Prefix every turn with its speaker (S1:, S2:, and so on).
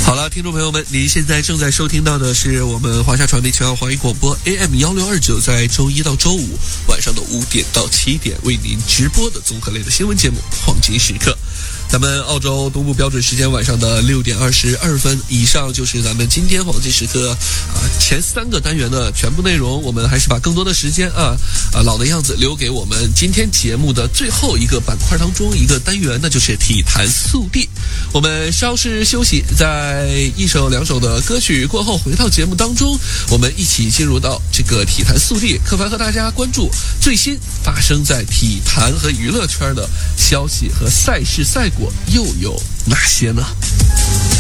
S1: 好了，听众朋友们，您现在正在收听到的是我们华夏传媒全澳华语广播 AM1629，在周一到周五晚上的5点到7点为您直播的综合类的新闻节目《黄金时刻》。咱们澳洲东部标准时间晚上的6点22分，以上就是咱们今天黄金时刻前3个单元的全部内容。我们还是把更多的时间老的样子留给我们今天节目的最后一个板块当中一个单元，那就是体坛速递。我们稍事休息，在1首2首的歌曲过后回到节目当中，我们一起进入到这个体坛速递。柯凡和大家关注最新发生在体坛和娱乐圈的消息和赛事赛果又有哪些呢？